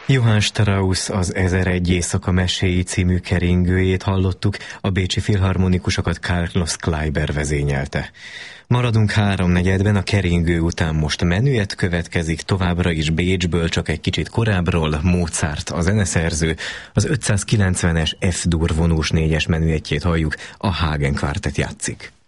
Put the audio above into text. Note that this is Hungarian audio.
Johann Strauss az 1001 éjszaka meséi című keringőjét hallottuk, a bécsi filharmonikusokat Carlos Kleiber vezényelte. Maradunk 3/4-ben, a keringő után most menüet következik, továbbra is Bécsből, csak egy kicsit korábbról. Mozart a zeneszerző, az 590-es F-dur vonós 4-es menüetjét halljuk, a Hagen Quartet játszik.